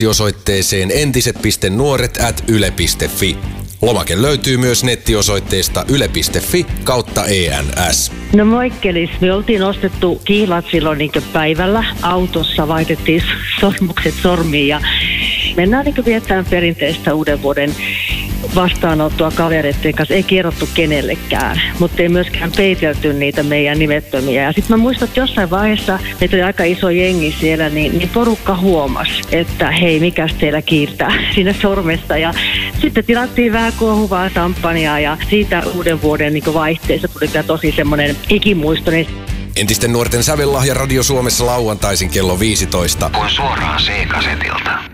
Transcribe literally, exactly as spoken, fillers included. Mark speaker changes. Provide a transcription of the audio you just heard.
Speaker 1: osoitteeseen entiset piste nuoret at yle piste fi. Lomake löytyy myös nettiosoitteesta yle piste fi kautta E N S.
Speaker 2: No moikkelis, me oltiin ostettu kihlat silloin niin päivällä. Autossa vaihdettiin sormukset sormiin ja mennään niin viettämään perinteistä uuden vuoden vastaanottoa kavereiden kanssa. Ei kerrottu kenellekään, mutta ei myöskään peitelty niitä meidän nimettömiä. Ja sitten mä muistan, että jossain vaiheessa, meitä oli aika iso jengi siellä, niin, niin porukka huomasi, että hei, mikäs teillä kiirtää siinä sormesta. Ja sitten tilattiin vähän kuohuvaa samppania ja siitä uuden vuoden niin vaihteessa tuli tämä tosi semmoinen ikimuistoinen.
Speaker 1: Entisten nuorten sävellahja Radio Suomessa lauantaisin kello viisitoista.
Speaker 3: Kuin suoraan C-kasetilta.